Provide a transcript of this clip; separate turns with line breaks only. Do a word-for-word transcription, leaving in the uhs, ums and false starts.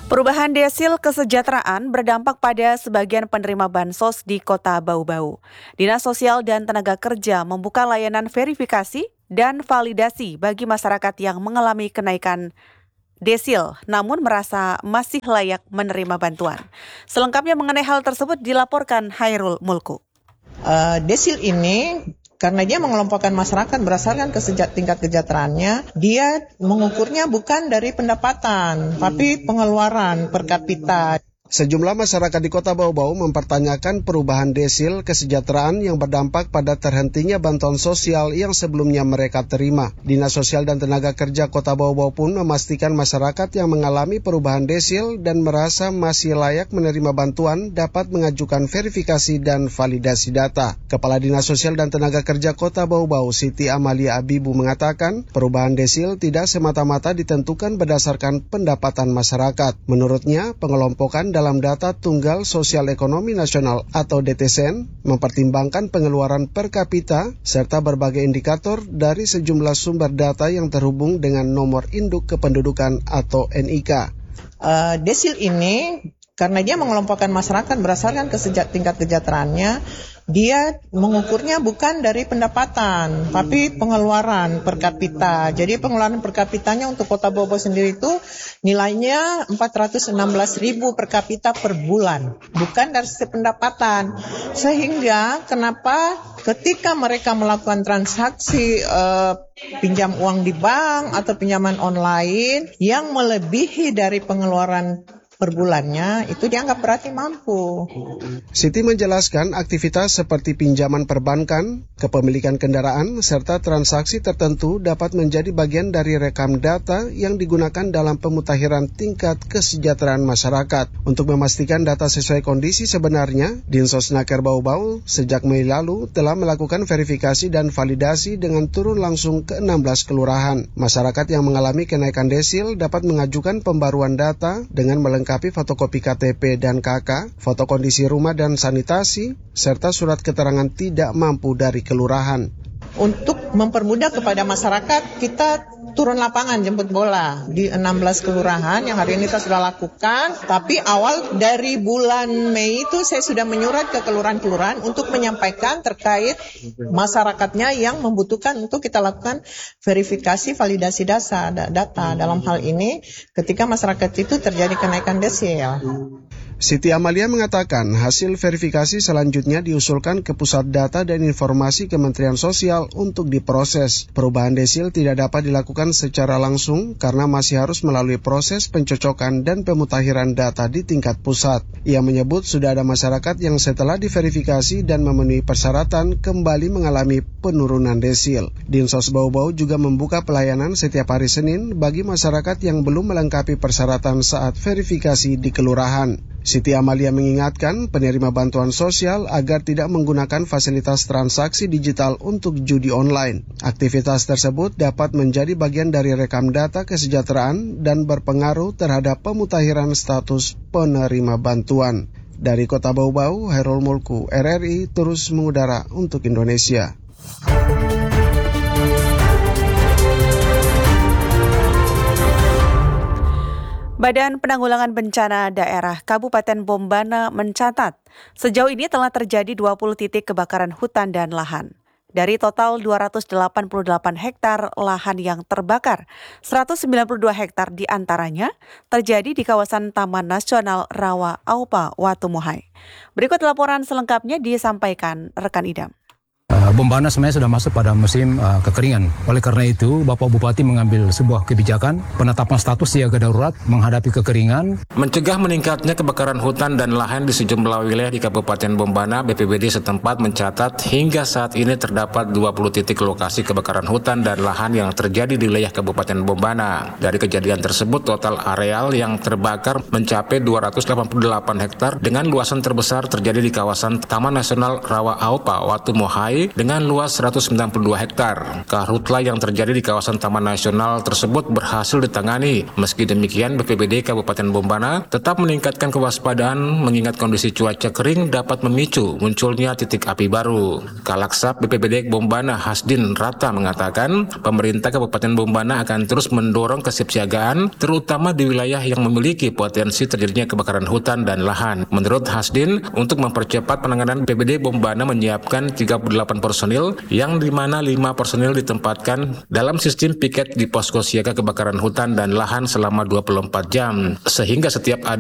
Perubahan desil kesejahteraan berdampak pada sebagian penerima bansos di Kota Bau-Bau. Dinas Sosial dan Tenaga Kerja membuka layanan verifikasi dan validasi bagi masyarakat yang mengalami kenaikan desil, namun merasa masih layak menerima bantuan. Selengkapnya mengenai hal tersebut dilaporkan Hairul Mulku.
Uh, desil ini karena dia mengelompokkan masyarakat berdasarkan kesejahteraan tingkat kesejahteraannya, dia mengukurnya bukan dari pendapatan, tapi pengeluaran per kapita.
Sejumlah masyarakat di Kota Bau-Bau mempertanyakan perubahan desil kesejahteraan yang berdampak pada terhentinya bantuan sosial yang sebelumnya mereka terima. Dinas Sosial dan Tenaga Kerja Kota Bau-Bau pun memastikan masyarakat yang mengalami perubahan desil dan merasa masih layak menerima bantuan dapat mengajukan verifikasi dan validasi data. Kepala Dinas Sosial dan Tenaga Kerja Kota Bau-Bau, Siti Amalia Abibu mengatakan, perubahan desil tidak semata-mata ditentukan berdasarkan pendapatan masyarakat. Menurutnya, pengelompokan dalam data Tunggal Sosial Ekonomi Nasional atau D T S E N mempertimbangkan pengeluaran per kapita serta berbagai indikator dari sejumlah sumber data yang terhubung dengan nomor induk kependudukan atau N I K.
Uh, desil ini karena dia mengelompokkan masyarakat berdasarkan kesejahteraan tingkat kesejahteraannya, dia mengukurnya bukan dari pendapatan, tapi pengeluaran per kapita. Jadi pengeluaran per kapitanya untuk Kota Bau-Bau sendiri itu nilainya empat ratus enam belas ribu per kapita per bulan, bukan dari sisi pendapatan. Sehingga kenapa ketika mereka melakukan transaksi eh, pinjam uang di bank atau pinjaman online yang melebihi dari pengeluaran per bulannya, itu dianggap berarti mampu.
Siti menjelaskan aktivitas seperti pinjaman perbankan, kepemilikan kendaraan, serta transaksi tertentu dapat menjadi bagian dari rekam data yang digunakan dalam pemutakhiran tingkat kesejahteraan masyarakat. Untuk memastikan data sesuai kondisi sebenarnya, Dinsosnaker Bau-Bau sejak Mei lalu telah melakukan verifikasi dan validasi dengan turun langsung ke enam belas kelurahan. Masyarakat yang mengalami kenaikan desil dapat mengajukan pembaruan data dengan melengkapi Melengkapi fotokopi K T P dan K K, foto kondisi rumah dan sanitasi, serta surat keterangan tidak mampu dari kelurahan.
Untuk mempermudah kepada masyarakat, kita turun lapangan jemput bola di enam belas kelurahan yang hari ini kita sudah lakukan. Tapi awal dari bulan Mei itu saya sudah menyurat ke kelurahan-kelurahan untuk menyampaikan terkait masyarakatnya yang membutuhkan untuk kita lakukan verifikasi validasi data. data. Dalam hal ini ketika masyarakat itu terjadi kenaikan desil.
Siti Amalia mengatakan hasil verifikasi selanjutnya diusulkan ke Pusat Data dan Informasi Kementerian Sosial untuk diproses. Perubahan desil tidak dapat dilakukan secara langsung karena masih harus melalui proses pencocokan dan pemutakhiran data di tingkat pusat. Ia menyebut sudah ada masyarakat yang setelah diverifikasi dan memenuhi persyaratan kembali mengalami penurunan desil. Dinsos Bau-Bau juga membuka pelayanan setiap hari Senin bagi masyarakat yang belum melengkapi persyaratan saat verifikasi di kelurahan. Siti Amalia mengingatkan penerima bantuan sosial agar tidak menggunakan fasilitas transaksi digital untuk judi online. Aktivitas tersebut dapat menjadi bagian dari rekam data kesejahteraan dan berpengaruh terhadap pemutakhiran status penerima bantuan. Dari Kota Bau-Bau, Hairul Mulku, R R I terus mengudara untuk Indonesia.
Badan Penanggulangan Bencana Daerah Kabupaten Bombana mencatat, sejauh ini telah terjadi dua puluh titik kebakaran hutan dan lahan. Dari total dua ratus delapan puluh delapan hektar lahan yang terbakar, seratus sembilan puluh dua hektar diantaranya terjadi di kawasan Taman Nasional Rawa Aupa, Watumohai. Berikut laporan selengkapnya disampaikan rekan Idam.
Bombana sebenarnya sudah masuk pada musim uh, kekeringan. Oleh karena itu, Bapak Bupati mengambil sebuah kebijakan penetapan status siaga darurat menghadapi kekeringan.
Mencegah meningkatnya kebakaran hutan dan lahan di sejumlah wilayah di Kabupaten Bombana, B P B D setempat mencatat hingga saat ini terdapat dua puluh titik lokasi kebakaran hutan dan lahan yang terjadi di wilayah Kabupaten Bombana. Dari kejadian tersebut, total areal yang terbakar mencapai dua ratus delapan puluh delapan hektar dengan luasan terbesar terjadi di kawasan Taman Nasional Rawa Aupa, Watumohai, Sulawesi dengan luas seratus sembilan puluh dua hektar. Karhutla yang terjadi di kawasan Taman Nasional tersebut berhasil ditangani. Meski demikian, B P B D Kabupaten Bombana tetap meningkatkan kewaspadaan mengingat kondisi cuaca kering dapat memicu munculnya titik api baru. Kalaksab B P B D Bombana Hasdin Rata mengatakan, pemerintah Kabupaten Bombana akan terus mendorong kesiapsiagaan, terutama di wilayah yang memiliki potensi terjadinya kebakaran hutan dan lahan. Menurut Hasdin, untuk mempercepat penanganan, B P B D Bombana menyiapkan tiga puluh delapan personil yang di mana lima personil ditempatkan dalam sistem piket di posko siaga kebakaran hutan dan lahan selama dua puluh empat jam, sehingga setiap ada